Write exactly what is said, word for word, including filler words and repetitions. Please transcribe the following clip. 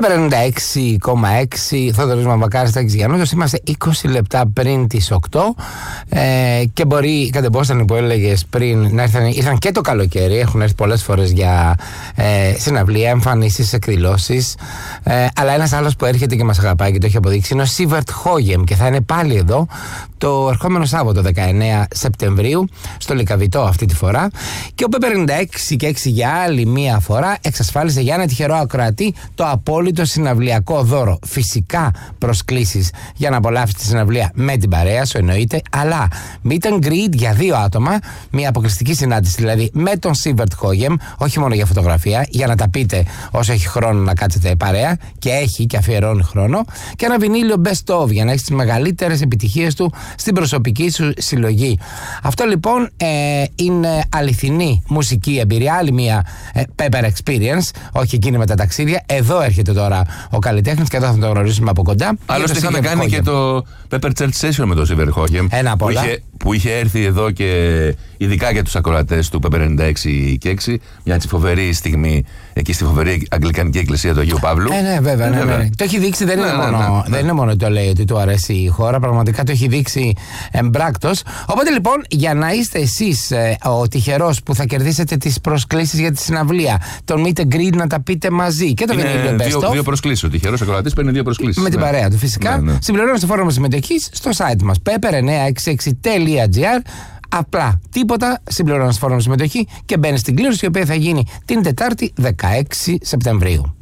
Πέπερ ενενήντα έξι κόμμα έξι, Θόδωρος Μαυροκάρης, Τάκης Γιαννούτος. Είμαστε είκοσι λεπτά πριν τις οκτώ ε, και μπορεί κατ' εμπόσθανη που έλεγες πριν να ήρθαν, ήρθαν και το καλοκαίρι. Έχουν έρθει πολλές φορές για ε, συναυλία, εμφανίσεις, εκδηλώσεις. Ε, αλλά ένας άλλος που έρχεται και μας αγαπάει και το έχει αποδείξει είναι ο Σίβερτ Χόγεμ και θα είναι πάλι εδώ το ερχόμενο Σάββατο δεκαεννέα Σεπτεμβρίου στο Λυκαβητό αυτή τη φορά. Και ο Πέπερ ενενήντα έξι και έξι για άλλη μία φορά εξασφάλισε για ένα τυχερό ακροατή το απόλυτο συναυλιακό δώρο. Φυσικά προσκλήσεις για να απολαύσει τη συναυλία με την παρέα σου, εννοείται, αλλά meet and greet για δύο άτομα, μια αποκλειστική συνάντηση δηλαδή με τον Σίβερτ Χόγεμ, όχι μόνο για φωτογραφία, για να τα πείτε όσο έχει χρόνο να κάτσετε παρέα, και έχει και αφιερώνει χρόνο, και ένα βινίλιο best of για να έχει τις μεγαλύτερες επιτυχίες του στην προσωπική σου συλλογή. Αυτό λοιπόν ε, είναι αληθινή μουσική εμπειρία, άλλη μια ε, Pepper Experience, όχι εκείνη με τα ταξίδια. Εδώ έρχεται τώρα ο καλλιτέχνης και εδώ θα τον γνωρίσουμε από κοντά. Άλλωστε είχαμε κάνει και το Pepper Church Session με τον Σίβερτ Χόγεμ, που είχε, που είχε έρθει εδώ και ειδικά για τους ακροατές του Pepper ενενήντα έξι και έξι, μια έτσι φοβερή στιγμή εκεί στη φοβερή Αγγλικανική Εκκλησία του Αγίου Παύλου. Ε, ναι, βέβαια, ναι, ναι, ναι. Το έχει δείξει, δεν, ναι, είναι, ναι, μόνο, ναι, ναι. δεν είναι μόνο το λέει ότι του αρέσει η χώρα, πραγματικά το έχει δείξει εμπράκτος. Οπότε λοιπόν, για να είστε εσείς ε, ο τυχερός που θα κερδίσετε τις προσκλήσεις για τη συναυλία, τον meet and greet να τα πείτε μαζί και το βινίλιο best δύο, of. Δύο προσκλήσεις. Ο τυχερός ακροατής παίρνει δύο προσκλήσεις. Με την ναι. παρέα του, φυσικά. Ναι, ναι. Συμπληρώνεστε φόρμα συμμετοχής στο site μας πέπερ εννιακόσια εξήντα έξι τελεία τζι άρ. Απλά τίποτα, συμπληρώνεις φόρμα συμμετοχή και μπαίνεις στην κλήρωση, η οποία θα γίνει την Τετάρτη δεκαέξι Σεπτεμβρίου.